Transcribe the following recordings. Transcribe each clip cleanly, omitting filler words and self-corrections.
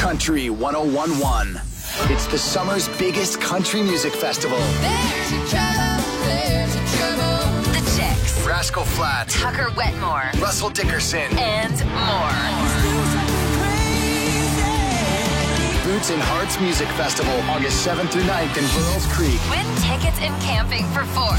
Country 101.1. It's the summer's biggest country music festival. There's your trouble, there's your trouble. The Chicks, Rascal Flatts, Tucker Wetmore, Russell Dickerson, and more. Boots and Hearts Music Festival, August 7th through 9th in Burles Creek. Win tickets and camping for 4.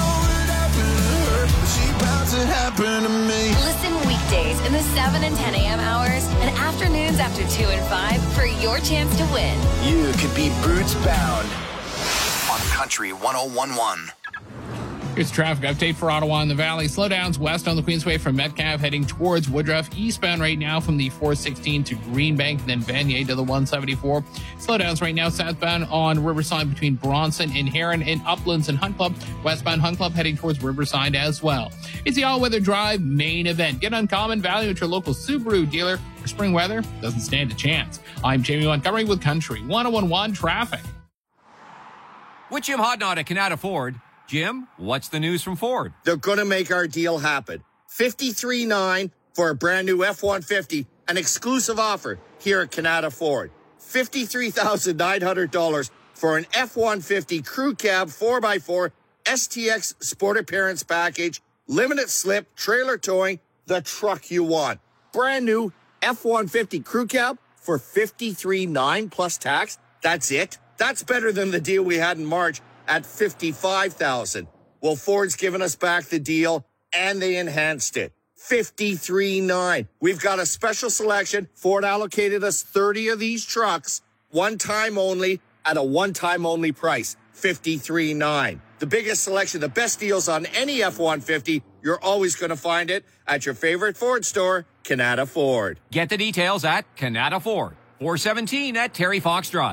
Listen weekdays in the 7 and 10 a.m. hours and afternoons after 2 and 5 for your chance to win. You could be boots bound on Country 101.1. Here's a traffic update for Ottawa and the Valley. Slowdowns west on the Queensway from Metcalfe heading towards Woodruff. Eastbound right now from the 416 to Greenbank, then Vanier to the 174. Slowdowns right now southbound on Riverside between Bronson and Heron, and Uplands and Hunt Club. Westbound Hunt Club heading towards Riverside as well. It's the all-weather drive main event. Get uncommon value at your local Subaru dealer. For spring weather, doesn't stand a chance. I'm Jamie Montgomery with Country 101.1 Traffic. With Jim Hodnott at Canada Ford. Jim, what's the news from Ford? They're going to make our deal happen. $53,900 for a brand new F-150, an exclusive offer here at Canada Ford. $53,900 for an F-150 crew cab 4x4 STX Sport Appearance Package, limited slip, trailer towing, the truck you want. Brand new F-150 crew cab for $53,900 plus tax. That's it. That's better than the deal we had in March at $55,000. Well, Ford's given us back the deal, and they enhanced it. $53,900. We've got a special selection. Ford allocated us 30 of these trucks, one time only, at a one-time only price. $53,900. The biggest selection, the best deals on any F-150. You're always going to find it at your favorite Ford store, Canada Ford. Get the details at Canada Ford, 417 at Terry Fox Drive.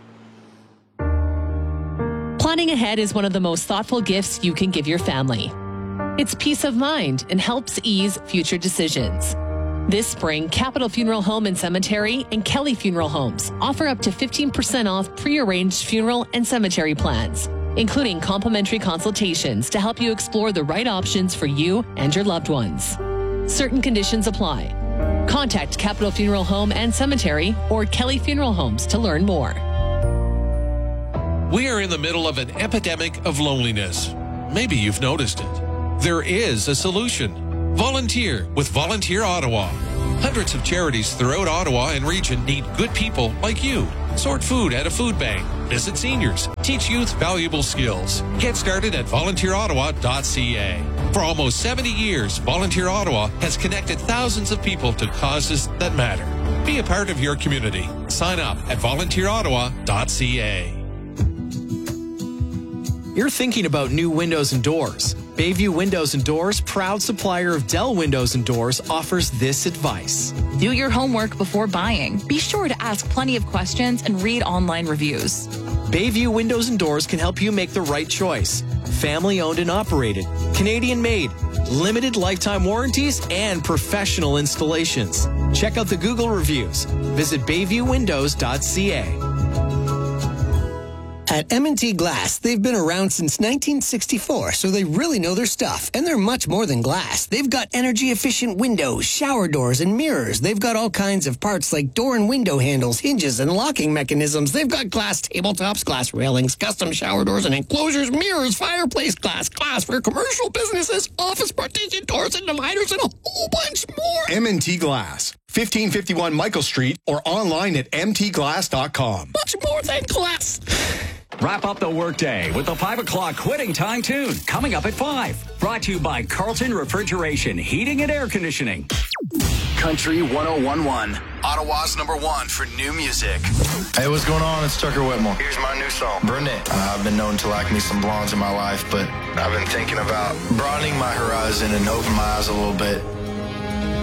Planning ahead is one of the most thoughtful gifts you can give your family. It's peace of mind and helps ease future decisions. This spring, Capital Funeral Home and Cemetery and Kelly Funeral Homes offer up to 15% off pre-arranged funeral and cemetery plans, including complimentary consultations to help you explore the right options for you and your loved ones. Certain conditions apply. Contact Capital Funeral Home and Cemetery or Kelly Funeral Homes to learn more. We are in the middle of an epidemic of loneliness. Maybe you've noticed it. There is a solution. Volunteer with Volunteer Ottawa. Hundreds of charities throughout Ottawa and region need good people like you. Sort food at a food bank. Visit seniors. Teach youth valuable skills. Get started at volunteerottawa.ca. For almost 70 years, Volunteer Ottawa has connected thousands of people to causes that matter. Be a part of your community. Sign up at volunteerottawa.ca. You're thinking about new windows and doors. Bayview Windows and Doors, proud supplier of Dell Windows and Doors, offers this advice. Do your homework before buying. Be sure to ask plenty of questions and read online reviews. Bayview Windows and Doors can help you make the right choice. Family owned and operated, Canadian made, limited lifetime warranties, and professional installations. Check out the Google reviews. Visit bayviewwindows.ca. At M&T Glass, they've been around since 1964, so they really know their stuff. And they're much more than glass. They've got energy-efficient windows, shower doors, and mirrors. They've got all kinds of parts like door and window handles, hinges, and locking mechanisms. They've got glass tabletops, glass railings, custom shower doors and enclosures, mirrors, fireplace glass for commercial businesses, office partition doors and dividers, and a whole bunch more. M&T Glass, 1551 Michael Street, or online at mtglass.com. Much more than glass. Wrap up the workday with the 5 o'clock quitting time tune coming up at 5. Brought to you by Carlton Refrigeration, Heating and Air Conditioning. Country 101.1, Ottawa's #1 for new music. Hey, what's going on? It's Tucker Wetmore. Here's my new song, Brunette. I've been known to like me some blondes in my life, but I've been thinking about broadening my horizon and opening my eyes a little bit.